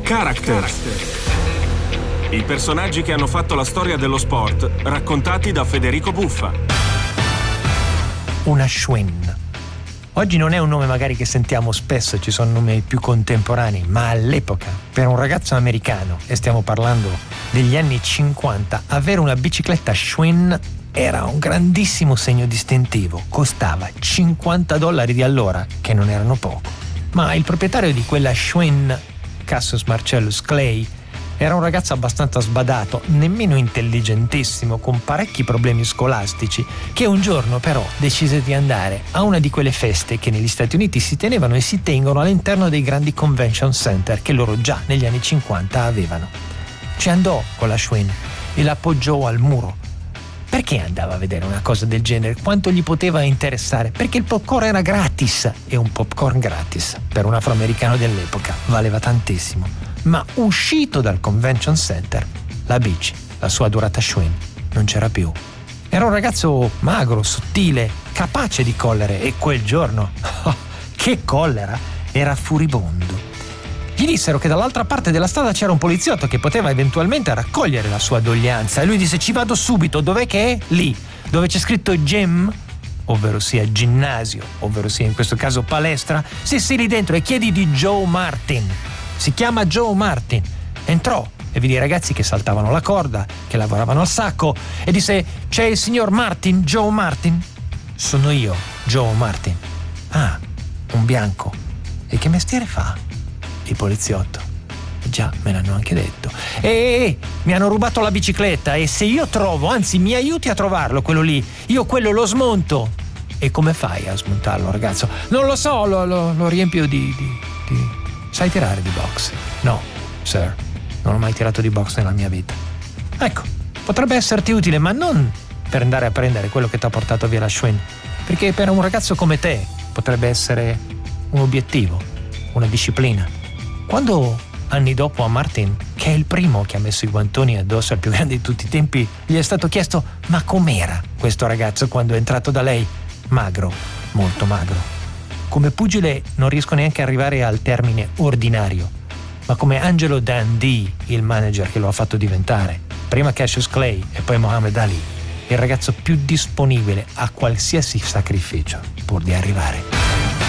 Characters. I personaggi che hanno fatto la storia dello sport, raccontati da Federico Buffa. Una Schwinn. Oggi non è un nome magari che sentiamo spesso, ci sono nomi più contemporanei, ma all'epoca, per un ragazzo americano, e stiamo parlando degli anni 50, avere una bicicletta Schwinn era un grandissimo segno distintivo. Costava $50 di allora, che non erano poco. Ma il proprietario di quella Schwinn, Cassius Marcellus Clay, era un ragazzo abbastanza sbadato, nemmeno intelligentissimo, con parecchi problemi scolastici, che un giorno però decise di andare a una di quelle feste che negli Stati Uniti si tenevano e si tengono all'interno dei grandi convention center che loro già negli anni 50 avevano. Ci andò con la Schwinn e la appoggiò al muro. Perché andava a vedere una cosa del genere? Quanto gli poteva interessare? Perché il popcorn era gratis, e un popcorn gratis per un afroamericano dell'epoca valeva tantissimo. Ma uscito dal convention center, la bici, la sua adorata Schwinn, non c'era più. Era un ragazzo magro, sottile, capace di collere, e quel giorno, che collera, era furibondo. Gli dissero che dall'altra parte della strada c'era un poliziotto che poteva eventualmente raccogliere la sua doglianza, e lui disse: ci vado subito. Dov'è che è? Lì, dove c'è scritto gym, ovvero sia ginnasio, ovvero sia in questo caso palestra. Sì, lì dentro, e chiedi di Joe Martin. Si chiama Joe Martin. Entrò e vidi i ragazzi che saltavano la corda, che lavoravano al sacco, e disse: c'è il signor Martin, Joe Martin? Sono io, Joe Martin. Ah, un bianco. E che mestiere fa? Il poliziotto. Già, me l'hanno anche detto. Mi hanno rubato la bicicletta, e se io trovo, anzi mi aiuti a trovarlo quello lì, io quello lo smonto. E come fai a smontarlo, ragazzo? Non lo so, lo riempio di... Sai tirare di box? No, sir, non ho mai tirato di box nella mia vita. Ecco, potrebbe esserti utile, ma non per andare a prendere quello che ti ha portato via la Schwinn, perché per un ragazzo come te potrebbe essere un obiettivo, una disciplina. Quando anni dopo a Martin, che è il primo che ha messo i guantoni addosso al più grande di tutti i tempi, gli è stato chiesto: ma com'era questo ragazzo quando è entrato da lei? Magro, molto magro. Come pugile non riesco neanche a arrivare al termine ordinario, ma come Angelo Dundee, il manager che lo ha fatto diventare, prima Cassius Clay e poi Muhammad Ali, il ragazzo più disponibile a qualsiasi sacrificio pur di arrivare.